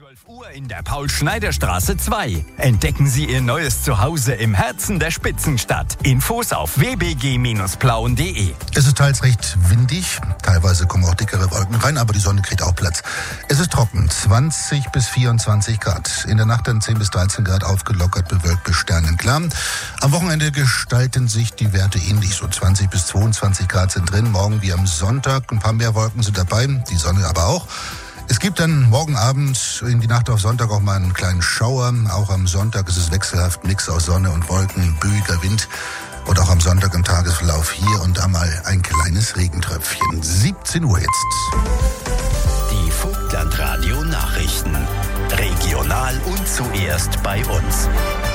12 Uhr in der Paul-Schneider-Straße 2. Entdecken Sie Ihr neues Zuhause im Herzen der Spitzenstadt. Infos auf wbg-plauen.de. Es ist teils recht windig, teilweise kommen auch dickere Wolken rein, aber die Sonne kriegt auch Platz. Es ist trocken, 20 bis 24 Grad. In der Nacht dann 10 bis 13 Grad aufgelockert, bewölkt bis sternenklar. Am Wochenende gestalten sich die Werte ähnlich, so 20 bis 22 Grad sind drin. Morgen wie am Sonntag, ein paar mehr Wolken sind dabei, die Sonne aber auch. Es gibt dann morgen Abend in die Nacht auf Sonntag auch mal einen kleinen Schauer. Auch am Sonntag ist es wechselhaft, Mix aus Sonne und Wolken, böiger Wind. Und auch am Sonntag im Tagesverlauf hier und da mal ein kleines Regentröpfchen. 17 Uhr jetzt. Die Vogtland-Radio Nachrichten. Regional und zuerst bei uns.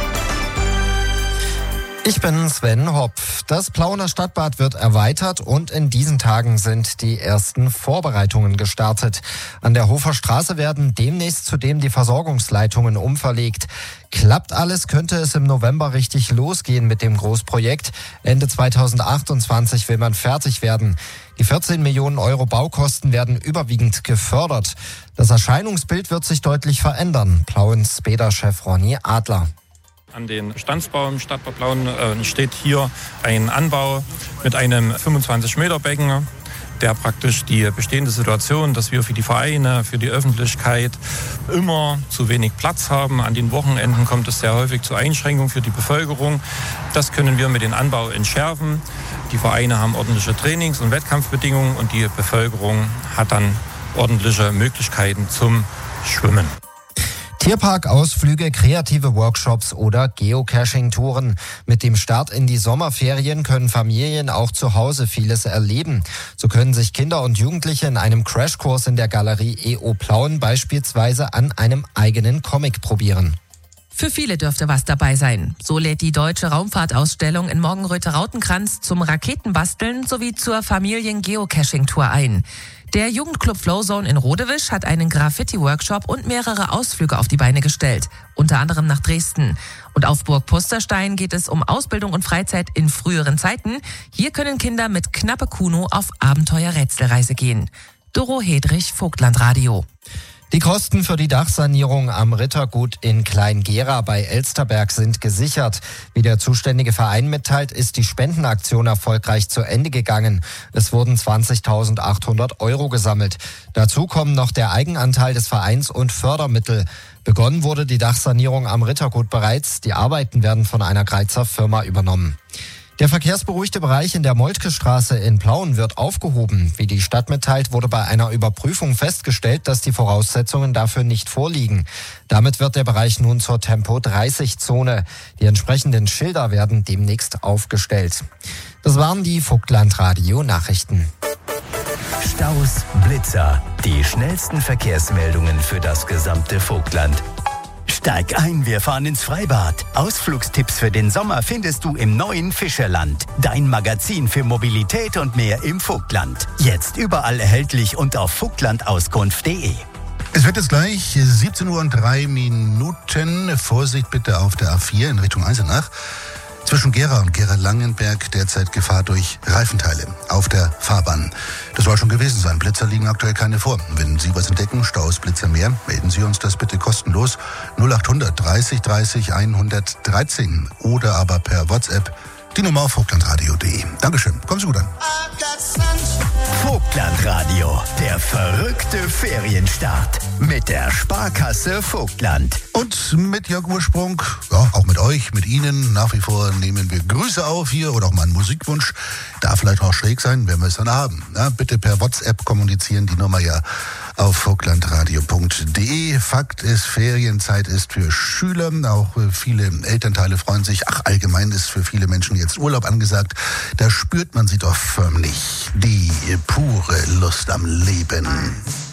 Ich bin Sven Hopf. Das Plauener Stadtbad wird erweitert und in diesen Tagen sind die ersten Vorbereitungen gestartet. An der Hofer Straße werden demnächst zudem die Versorgungsleitungen umverlegt. Klappt alles, könnte es im November richtig losgehen mit dem Großprojekt. Ende 2028 will man fertig werden. Die 14 Millionen Euro Baukosten werden überwiegend gefördert. Das Erscheinungsbild wird sich deutlich verändern. Plauens Bäder-Chef Ronny Adler. An den Standsbau im Stadtbad Plauen steht hier ein Anbau mit einem 25-Meter-Becken, der praktisch die bestehende Situation, dass wir für die Vereine, für die Öffentlichkeit immer zu wenig Platz haben. An den Wochenenden kommt es sehr häufig zu Einschränkungen für die Bevölkerung. Das können wir mit dem Anbau entschärfen. Die Vereine haben ordentliche Trainings- und Wettkampfbedingungen und die Bevölkerung hat dann ordentliche Möglichkeiten zum Schwimmen. Tierparkausflüge, kreative Workshops oder Geocaching-Touren. Mit dem Start in die Sommerferien können Familien auch zu Hause vieles erleben. So können sich Kinder und Jugendliche in einem Crashkurs in der Galerie EO Plauen beispielsweise an einem eigenen Comic probieren. Für viele dürfte was dabei sein. So lädt die Deutsche Raumfahrtausstellung in Morgenröthe-Rautenkranz zum Raketenbasteln sowie zur Familien-Geocaching-Tour ein. Der Jugendclub Flowzone in Rodewisch hat einen Graffiti-Workshop und mehrere Ausflüge auf die Beine gestellt, unter anderem nach Dresden. Und auf Burg Pusterstein geht es um Ausbildung und Freizeit in früheren Zeiten. Hier können Kinder mit Knappe Kuno auf Abenteuer-Rätselreise gehen. Doro Hedrich, Vogtland-Radio. Die Kosten für die Dachsanierung am Rittergut in Kleingera bei Elsterberg sind gesichert. Wie der zuständige Verein mitteilt, ist die Spendenaktion erfolgreich zu Ende gegangen. Es wurden 20.800 Euro gesammelt. Dazu kommen noch der Eigenanteil des Vereins und Fördermittel. Begonnen wurde die Dachsanierung am Rittergut bereits. Die Arbeiten werden von einer Greizer Firma übernommen. Der verkehrsberuhigte Bereich in der Moltke-Straße in Plauen wird aufgehoben. Wie die Stadt mitteilt, wurde bei einer Überprüfung festgestellt, dass die Voraussetzungen dafür nicht vorliegen. Damit wird der Bereich nun zur Tempo-30-Zone. Die entsprechenden Schilder werden demnächst aufgestellt. Das waren die Vogtland-Radio-Nachrichten. Staus, Blitzer, die schnellsten Verkehrsmeldungen für das gesamte Vogtland. Steig ein, wir fahren ins Freibad. Ausflugstipps für den Sommer findest du im neuen Fischerland. Dein Magazin für Mobilität und mehr im Vogtland. Jetzt überall erhältlich und auf vogtlandauskunft.de. Es wird jetzt gleich 17:03 Uhr. Vorsicht bitte auf der A4 in Richtung Eisenach. Zwischen Gera und Gera-Langenberg derzeit Gefahr durch Reifenteile auf der Fahrbahn. Das soll schon gewesen sein. Blitzer liegen aktuell keine vor. Wenn Sie was entdecken, Staus, Blitzer mehr, melden Sie uns das bitte kostenlos. 0800 30 30 113 oder aber per WhatsApp die Nummer auf vogtlandradio.de. Dankeschön. Kommen Sie gut an. Vogtlandradio, der verrückte Ferienstart mit der Sparkasse Vogtland. Und mit Jörg Ursprung, ja, auch mit euch, mit Ihnen, nach wie vor nehmen wir Grüße auf hier oder auch mal einen Musikwunsch. Darf vielleicht auch schräg sein, wenn wir es dann haben. Ja, bitte per WhatsApp kommunizieren, die Nummer ja auf vogtlandradio.de. Fakt ist, Ferienzeit ist für Schüler, auch viele Elternteile freuen sich. Ach, allgemein ist für viele Menschen jetzt Urlaub angesagt. Da spürt man sie doch förmlich, die pure Lust am Leben.